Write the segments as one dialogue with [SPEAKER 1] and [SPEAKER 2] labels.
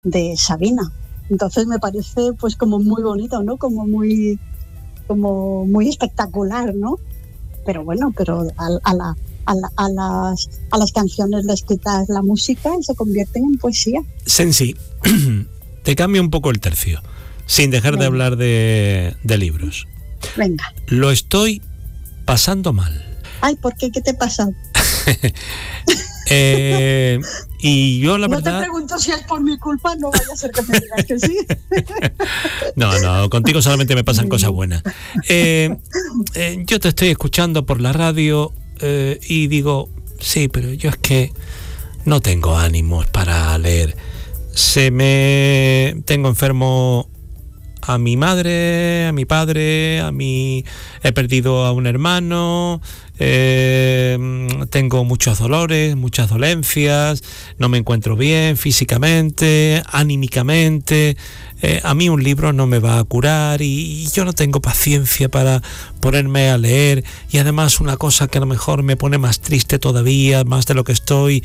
[SPEAKER 1] de Sabina. Entonces me parece pues como muy bonito, ¿no? Como muy espectacular, ¿no? Pero bueno, a las canciones les quitas la música y se convierten en poesía.
[SPEAKER 2] Sensi, te cambio un poco el tercio, sin dejar de hablar de libros.
[SPEAKER 1] Venga.
[SPEAKER 2] Lo estoy pasando mal.
[SPEAKER 1] Ay, ¿por qué? ¿Qué te pasa?
[SPEAKER 2] Y yo la verdad...
[SPEAKER 1] No te pregunto si es por mi culpa, no vaya a ser que me digas que sí.
[SPEAKER 2] No, contigo solamente me pasan cosas buenas. Yo te estoy escuchando por la radio y digo, sí, pero yo es que no tengo ánimos para leer. Tengo enfermo a mi madre, a mi padre, he perdido a un hermano, tengo muchos dolores, muchas dolencias, no me encuentro bien físicamente, anímicamente. A mí un libro no me va a curar y yo no tengo paciencia para ponerme a leer, y además una cosa que a lo mejor me pone más triste todavía, más de lo que estoy.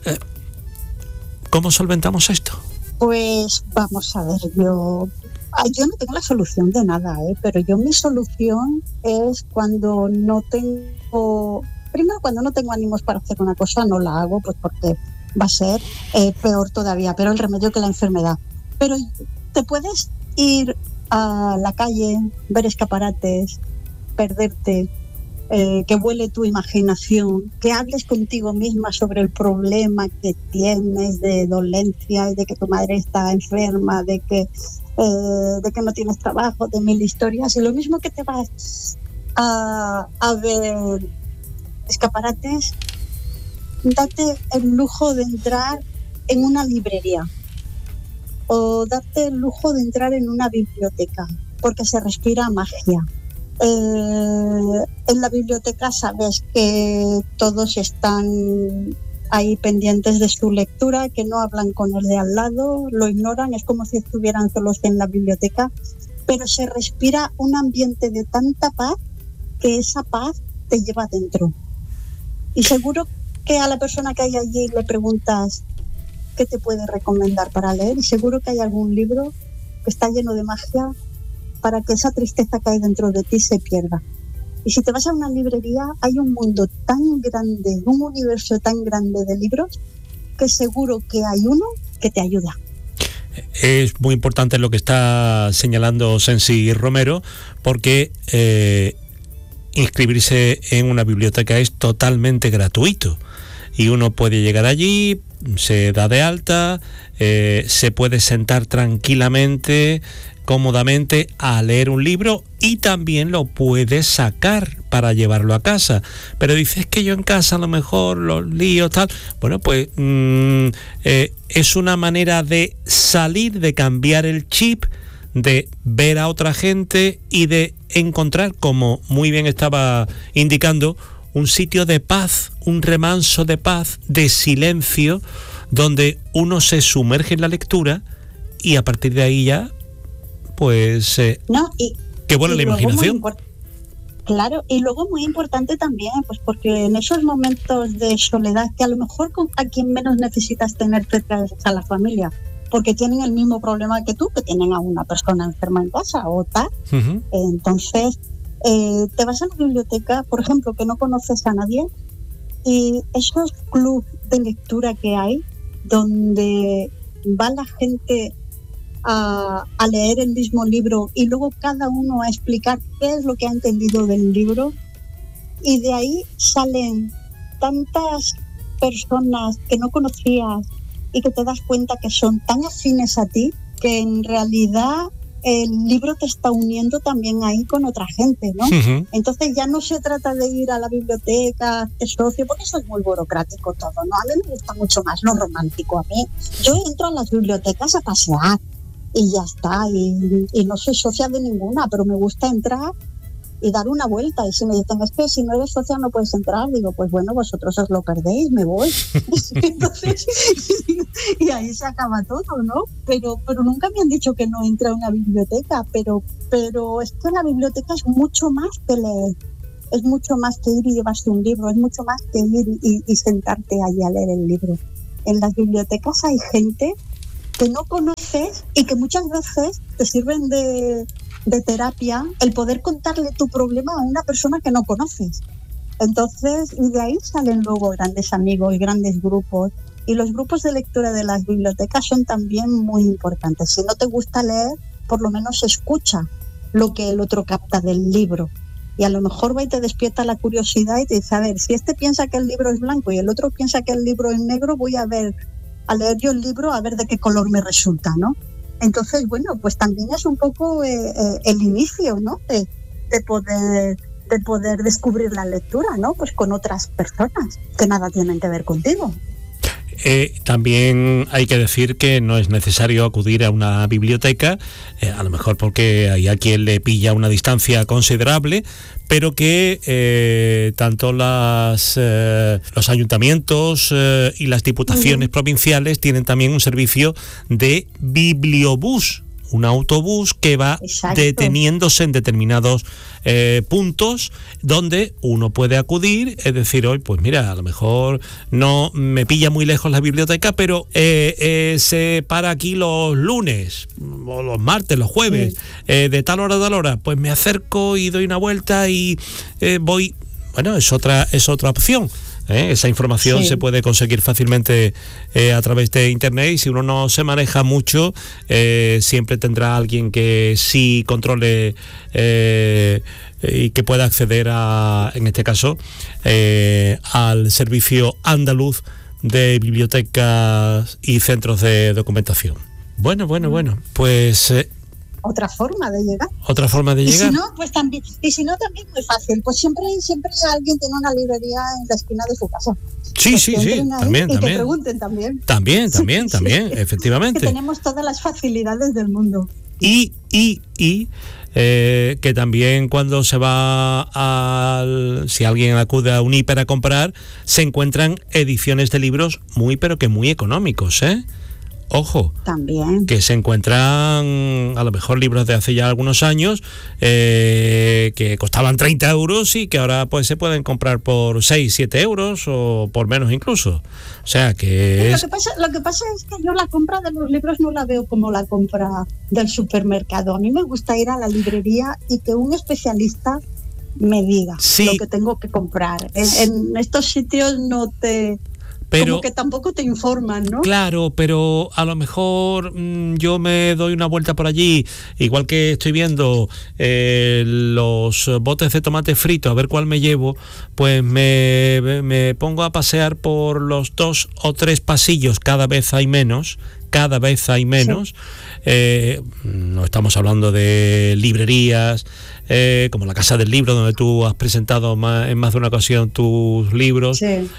[SPEAKER 2] ¿Cómo solventamos esto?
[SPEAKER 1] Pues vamos a ver, yo no tengo la solución de nada, pero mi solución es cuando no tengo ánimos para hacer una cosa, no la hago, pues porque va a ser peor todavía, pero el remedio que la enfermedad. Pero te puedes ir a la calle, ver escaparates, perderte, que vuele tu imaginación, que hables contigo misma sobre el problema que tienes de dolencia, de que tu madre está enferma, de que no tienes trabajo, de mil historias, y lo mismo que te vas a ver escaparates, date el lujo de entrar en una librería o date el lujo de entrar en una biblioteca, porque se respira magia. En la biblioteca sabes que todos están ahí pendientes de su lectura, que no hablan con el de al lado, lo ignoran, es como si estuvieran solos en la biblioteca, pero se respira un ambiente de tanta paz que esa paz te lleva adentro. Y seguro que a la persona que hay allí le preguntas qué te puede recomendar para leer, y seguro que hay algún libro que está lleno de magia para que esa tristeza que hay dentro de ti se pierda. Y si te vas a una librería, hay un mundo tan grande, un universo tan grande de libros, que seguro que hay uno que te ayuda.
[SPEAKER 2] Es muy importante lo que está señalando Sensi Romero, porque inscribirse en una biblioteca es totalmente gratuito. Y uno puede llegar allí, se da de alta, se puede sentar tranquilamente, cómodamente a leer un libro, y también lo puedes sacar para llevarlo a casa. Pero dices que yo en casa a lo mejor los líos, tal. Bueno, pues es una manera de salir, de cambiar el chip, de ver a otra gente y de encontrar, como muy bien estaba indicando, un sitio de paz, un remanso de paz, de silencio, donde uno se sumerge en la lectura y a partir de ahí ya pues que vuela la imaginación.
[SPEAKER 1] Claro, y luego muy importante también, pues porque en esos momentos de soledad, que a lo mejor a quien menos necesitas tener cerca es a la familia, porque tienen el mismo problema que tú, que tienen a una persona enferma en casa o tal. Uh-huh. Entonces te vas a la biblioteca, por ejemplo, que no conoces a nadie, y esos clubs de lectura que hay, donde va la gente a leer el mismo libro y luego cada uno a explicar qué es lo que ha entendido del libro, y de ahí salen tantas personas que no conocías y que te das cuenta que son tan afines a ti, que en realidad el libro te está uniendo también ahí con otra gente, ¿no? Uh-huh. Entonces ya no se trata de ir a la biblioteca, hacer socio, porque eso es muy burocrático todo, ¿no? A mí me gusta mucho más lo romántico. A mí, yo entro a las bibliotecas a pasear y ya está, y no soy socia de ninguna, pero me gusta entrar y dar una vuelta. Y si me dicen, es que si no eres socia no puedes entrar, digo, pues bueno, vosotros os lo perdéis, me voy. Entonces, y ahí se acaba todo, ¿no? Pero nunca me han dicho que no entre a una biblioteca, pero es que la biblioteca es mucho más que leer, es mucho más que ir y llevarse un libro, es mucho más que ir y sentarte allí a leer el libro. En las bibliotecas hay gente que no conoces y que muchas veces te sirven de terapia el poder contarle tu problema a una persona que no conoces. Entonces, y de ahí salen luego grandes amigos, grandes grupos. Y los grupos de lectura de las bibliotecas son también muy importantes. Si no te gusta leer, por lo menos escucha lo que el otro capta del libro. Y a lo mejor va y te despierta la curiosidad y te dice, a ver, si este piensa que el libro es blanco y el otro piensa que el libro es negro, voy a leer yo el libro a ver de qué color me resulta, ¿no? Entonces, bueno, pues también es un poco el inicio, ¿no? De poder descubrir la lectura, ¿no? Pues con otras personas que nada tienen que ver contigo.
[SPEAKER 2] También hay que decir que no es necesario acudir a una biblioteca, a lo mejor porque hay a quien le pilla una distancia considerable, pero que tanto los ayuntamientos y las diputaciones provinciales tienen también un servicio de bibliobús, un autobús que va deteniéndose en determinados puntos donde uno puede acudir, es decir, hoy pues mira, a lo mejor no me pilla muy lejos la biblioteca, pero se para aquí los lunes, o los martes, los jueves, de tal hora a tal hora, pues me acerco y doy una vuelta y voy. Bueno, es otra opción. Esa información se puede conseguir fácilmente a través de internet, y si uno no se maneja mucho, siempre tendrá alguien que sí controle y que pueda acceder en este caso, al servicio andaluz de bibliotecas y centros de documentación. Bueno, pues
[SPEAKER 1] otra forma de llegar.
[SPEAKER 2] Otra forma de llegar.
[SPEAKER 1] Y si no, pues también, muy fácil. Pues siempre alguien tiene una librería en la esquina de su casa.
[SPEAKER 2] Sí, también.
[SPEAKER 1] Que pregunten también.
[SPEAKER 2] También, efectivamente.
[SPEAKER 1] Que tenemos todas las facilidades del mundo.
[SPEAKER 2] Y que también cuando se va si alguien acude a un hiper a comprar, se encuentran ediciones de libros muy económicos, Ojo,
[SPEAKER 1] también
[SPEAKER 2] que se encuentran a lo mejor libros de hace ya algunos años que costaban 30 euros y que ahora pues se pueden comprar por 6, 7 euros o por menos incluso. O sea que
[SPEAKER 1] lo que pasa es que yo la compra de los libros no la veo como la compra del supermercado. A mí me gusta ir a la librería y que un especialista me diga lo que tengo que comprar. En estos sitios como que tampoco te informan, ¿no?
[SPEAKER 2] Claro, pero a lo mejor yo me doy una vuelta por allí, igual que estoy viendo los botes de tomate frito, a ver cuál me llevo, pues me pongo a pasear por los 2 o 3 pasillos, cada vez hay menos. No estamos hablando de librerías como la Casa del Libro, donde tú has presentado en más de una ocasión tus libros.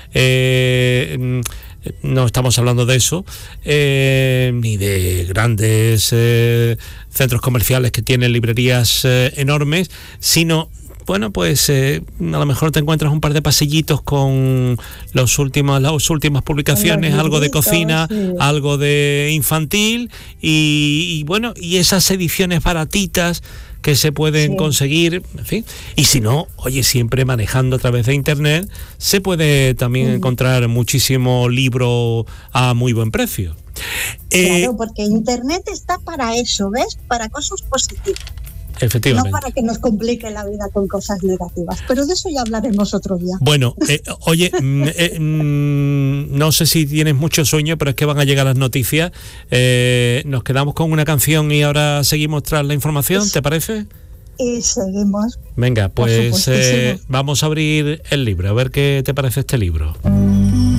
[SPEAKER 2] No estamos hablando de eso, ni de grandes centros comerciales que tienen librerías enormes, sino bueno, pues a lo mejor te encuentras un par de pasillitos con las últimas publicaciones, algo de cocina, algo de infantil y bueno, y esas ediciones baratitas que se pueden conseguir, en fin. Y si no, oye, siempre manejando a través de internet se puede también encontrar muchísimo libro a muy buen precio.
[SPEAKER 1] Claro, porque internet está para eso, ¿ves? Para cosas positivas.
[SPEAKER 2] Efectivamente.
[SPEAKER 1] No para que nos complique la vida con cosas negativas, pero de eso ya hablaremos otro día.
[SPEAKER 2] Bueno, oye, no sé si tienes mucho sueño, pero es que van a llegar las noticias. Nos quedamos con una canción y ahora seguimos tras la información, ¿te parece?
[SPEAKER 1] Y seguimos.
[SPEAKER 2] Venga, pues vamos a abrir el libro, a ver qué te parece este libro.